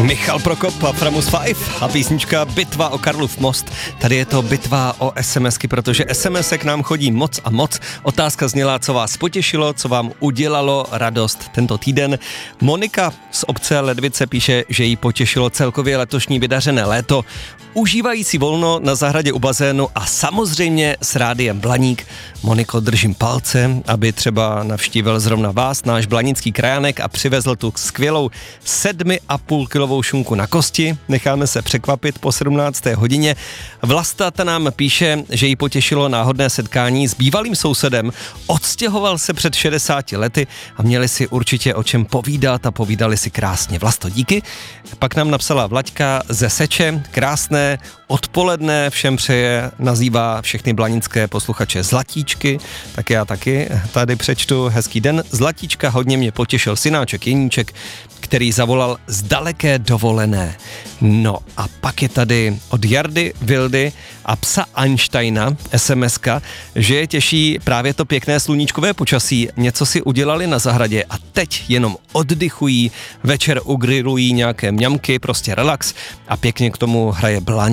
Michal Prokop a Framus 5 a písnička Bitva o Karlův most. Tady je to bitva o SMSky, protože SMSek nám chodí moc a moc. Otázka zněla, co vás potěšilo, co vám udělalo radost tento týden. Monika z obce Ledvice píše, že jí potěšilo celkově letošní vydařené léto, užívají si volno na zahradě u bazénu a samozřejmě s rádiem Blaník. Moniko, držím palce, aby třeba navštívil zrovna vás, náš blanický krajanek a přivezl tu skvělou 7,5 kilovou šunku na kosti. Necháme se překvapit po 17. hodině. Vlasta ta nám píše, že jí potěšilo náhodné setkání s bývalým sousedem. Odstěhoval se před 60 lety a měli si určitě o čem povídat a povídali si krásně. Vlasto, díky. Pak nám napsala Vlaďka ze Seče. Krásné odpoledne všem přeje, nazývá všechny blanické posluchače Zlatíčky. Tak já taky tady přečtu hezký den. Zlatíčka, hodně mě potěšil synáček Jeníček, který zavolal z daleké dovolené. No a pak je tady od Jardy Vildy a psa Einsteina SMSka, že je těší právě to pěkné sluníčkové počasí. Něco si udělali na zahradě a teď jenom oddychují, večer ugrilují nějaké mňamky, prostě relax a pěkně k tomu hraje Blaník.